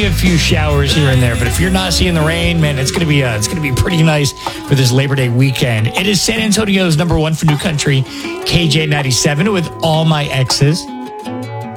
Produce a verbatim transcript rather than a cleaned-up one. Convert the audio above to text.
maybe a few showers here and there. But if you're not seeing the rain, man, it's gonna be uh, it's gonna be pretty nice for this Labor Day weekend. It is San Antonio's number one for New Country, K J ninety-seven, with All My Exes.